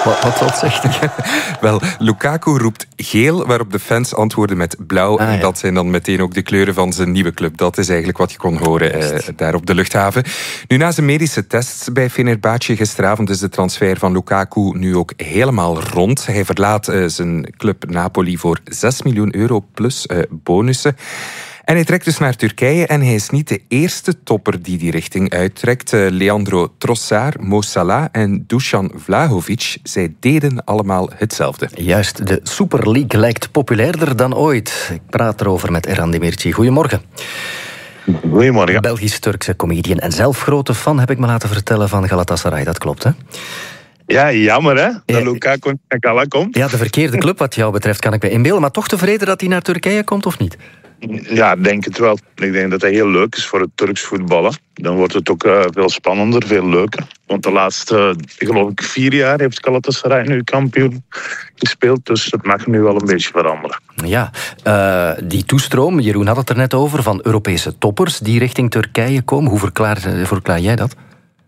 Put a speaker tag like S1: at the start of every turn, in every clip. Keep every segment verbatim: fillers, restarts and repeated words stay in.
S1: Wat, wat, wat zegt hij?
S2: Wel, Lukaku roept geel, waarop de fans antwoorden met blauw. Ah, en ja. dat zijn dan meteen ook de kleuren van zijn nieuwe club. Dat is eigenlijk wat je kon horen eh, daar op de luchthaven. Nu, na zijn medische tests bij Fenerbahce gisteravond is de transfer van Lukaku nu ook helemaal rond. Hij verlaat uh, zijn club Napoli voor zes miljoen euro plus uh, bonussen. En hij trekt dus naar Turkije en hij is niet de eerste topper die die richting uittrekt. Uh, Leandro Trossard, Mo Salah en Dusan Vlahovic, zij deden allemaal hetzelfde.
S1: Juist, de Super League lijkt populairder dan ooit. Ik praat erover met Eran Demirci. Goedemorgen.
S3: Goedemorgen.
S1: Belgisch-Turkse comedian en zelf grote fan, heb ik me laten vertellen, van Galatasaray. Dat klopt, hè?
S3: Ja, jammer hè, dat ja, Lukaku naar Gala komt.
S1: Ja, de verkeerde club wat jou betreft kan ik me inbeelden. Maar toch tevreden dat hij naar Turkije komt, of niet?
S3: Ja, ik denk het wel. Ik denk dat dat heel leuk is voor het Turks voetballen. Dan wordt het ook uh, veel spannender, veel leuker. Want de laatste, geloof ik, vier jaar heeft Galatasaray nu kampioen gespeeld. Dus dat mag nu wel een beetje veranderen.
S1: Ja, uh, die toestroom, Jeroen had het er net over, van Europese toppers die richting Turkije komen. Hoe verklaar, verklaar jij dat?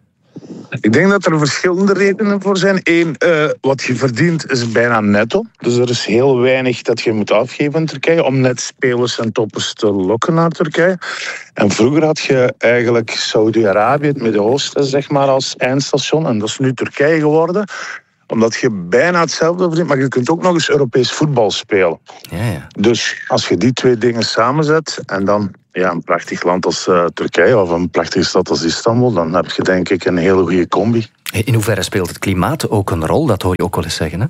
S3: Ik denk dat er verschillende redenen voor zijn. Eén, uh, wat je verdient is bijna netto. Dus er is heel weinig dat je moet afgeven in Turkije om net spelers en toppers te lokken naar Turkije. En vroeger had je eigenlijk Saudi-Arabië, het Midden-Oosten, zeg maar, als eindstation. En dat is nu Turkije geworden. Omdat je bijna hetzelfde verdient, maar je kunt ook nog eens Europees voetbal spelen.
S1: Ja, ja.
S3: Dus als je die twee dingen samenzet en dan ja, een prachtig land als uh, Turkije of een prachtige stad als Istanbul, dan heb je denk ik een hele goede combi.
S1: In hoeverre speelt het klimaat ook een rol? Dat hoor je ook wel eens zeggen, hè?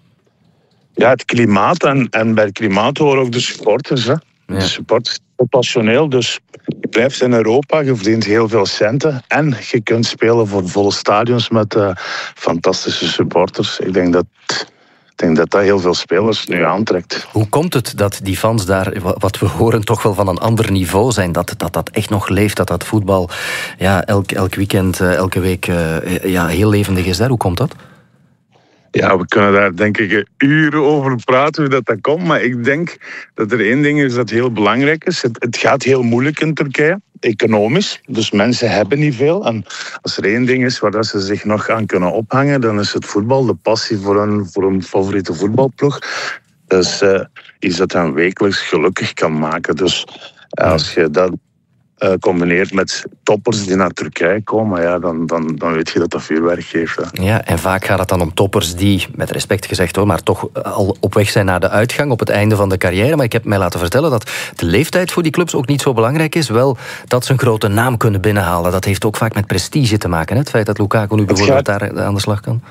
S3: Ja, het klimaat en, en bij het klimaat horen ook de supporters. Hè? Ja. De supporters zijn passioneel, dus je blijft in Europa, je verdient heel veel centen en je kunt spelen voor volle stadions met uh, fantastische supporters. Ik denk dat... Ik denk dat dat heel veel spelers nu aantrekt.
S1: Hoe komt het dat die fans daar, wat we horen, toch wel van een ander niveau zijn? Dat dat, dat echt nog leeft, dat dat voetbal ja, elk, elk weekend, elke week ja, heel levendig is daar? Hoe komt dat?
S3: Ja, we kunnen daar denk ik uren over praten hoe dat, dat komt. Maar ik denk dat er één ding is dat heel belangrijk is. Het, het gaat heel moeilijk in Turkije, economisch. Dus mensen hebben niet veel. En als er één ding is waar dat ze zich nog aan kunnen ophangen, dan is het voetbal, de passie voor een, voor een favoriete voetbalploeg. Dus uh, iets dat hen wekelijks gelukkig kan maken. Dus uh, als je dat Uh, combineert met toppers die naar Turkije komen, ja, dan, dan, dan weet je dat dat vuurwerk geeft. Hè.
S1: Ja, en vaak gaat het dan om toppers die, met respect gezegd hoor, maar toch al op weg zijn naar de uitgang, op het einde van de carrière. Maar ik heb mij laten vertellen dat de leeftijd voor die clubs ook niet zo belangrijk is. Wel dat ze een grote naam kunnen binnenhalen. Dat heeft ook vaak met prestige te maken. Hè? Het feit dat Lukaku nu bijvoorbeeld gaat... daar aan de slag kan.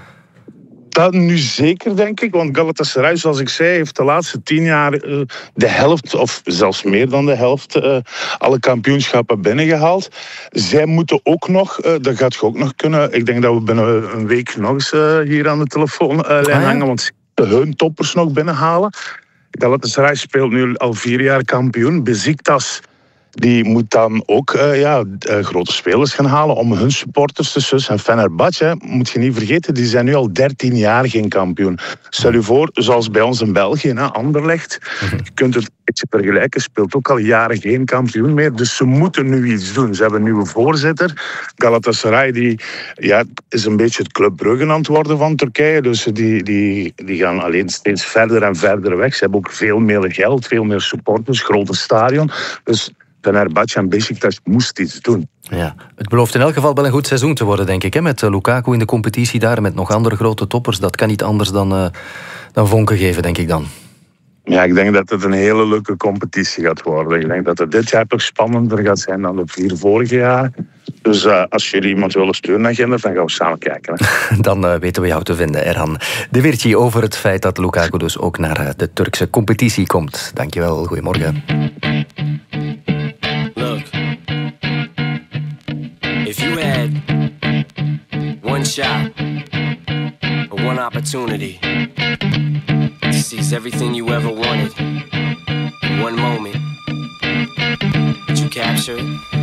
S3: Dat nu zeker, denk ik. Want Galatasaray, zoals ik zei, heeft de laatste tien jaar uh, de helft, of zelfs meer dan de helft, uh, alle kampioenschappen binnengehaald. Zij moeten ook nog, uh, dat gaat je ook nog kunnen. Ik denk dat we binnen een week nog eens uh, hier aan de telefoonlijn uh, hangen, want ze moeten hun toppers nog binnenhalen. Galatasaray speelt nu al vier jaar kampioen. Besiktas, die moet dan ook uh, ja, uh, grote spelers gaan halen om hun supporters te sussen. En Fenerbahce, moet je niet vergeten, die zijn nu al dertien jaar geen kampioen. Stel je voor, zoals bij ons in België, hè, Anderlecht. Je kunt het een beetje vergelijken, speelt ook al jaren geen kampioen meer. Dus ze moeten nu iets doen. Ze hebben een nieuwe voorzitter. Galatasaray die, ja, is een beetje het Club Brugge aan het worden van Turkije. Dus die, die, die gaan alleen steeds verder en verder weg. Ze hebben ook veel meer geld, veel meer supporters, groter stadion. Dus Fenerbahce en Besiktas moest iets doen.
S1: Ja, het belooft in elk geval wel een goed seizoen te worden, denk ik. Hè? Met Lukaku in de competitie daar, met nog andere grote toppers. Dat kan niet anders dan, uh, dan vonken geven, denk ik dan.
S3: Ja, ik denk dat het een hele leuke competitie gaat worden. Ik denk dat het dit jaar toch spannender gaat zijn dan de vier vorige jaar. Dus uh, als jullie iemand willen sturen naar Gender, dan gaan we samen kijken. Hè.
S1: Dan uh, weten we jou te vinden, Erhan Demirci, over het feit dat Lukaku dus ook naar uh, de Turkse competitie komt. Dankjewel, goedemorgen.
S4: Look, if you had one shot or one opportunity to seize everything you ever wanted in one moment, would you capture it?